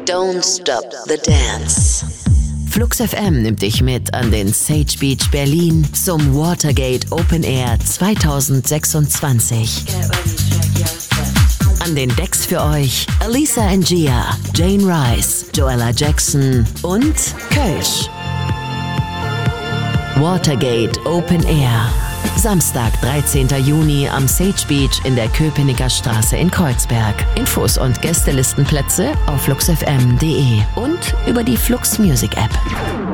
Don't Stop the Dance. Flux FM nimmt dich mit an den Sage Beach Berlin zum Watergate Open Air 2026. An den Decks für euch Alisa Angia, Jane Rice, Joella Jackson und Kölsch. Watergate Open Air. Samstag, 13. Juni am Sage Beach in der Köpenicker Straße in Kreuzberg. Infos und Gästelistenplätze auf fluxfm.de und über die Flux Music App.